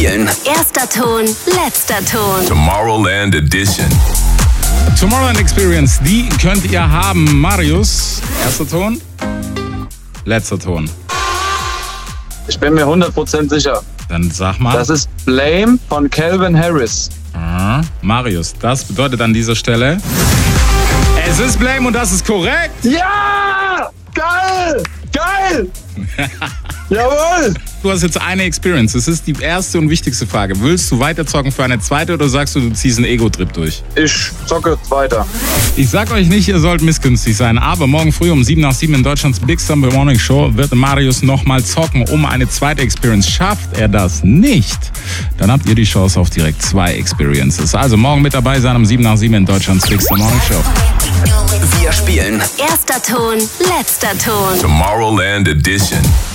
Erster Ton, letzter Ton. Tomorrowland Edition. Tomorrowland Experience, die könnt ihr haben. Marius, erster Ton, letzter Ton. Ich bin mir 100% sicher. Dann sag mal. Das ist Blame von Calvin Harris. Marius, das bedeutet an dieser Stelle, es ist Blame und das ist korrekt. Ja! Geil! Geil! Jawohl! Du hast jetzt eine Experience. Das ist die erste und wichtigste Frage. Willst du weiterzocken für eine zweite oder sagst du ziehst einen Ego-Trip durch? Ich zocke weiter. Ich sag euch nicht, ihr sollt missgünstig sein, aber morgen früh um 7 nach 7 in Deutschlands Big Stumble Morning Show wird Marius nochmal zocken um eine zweite Experience. Schafft er das nicht, dann habt ihr die Chance auf direkt 2 Experiences. Also morgen mit dabei sein um 7 nach 7 in Deutschlands Big Stumble Morning Show. Wir spielen Erster Ton, letzter Ton. Tomorrowland Edition.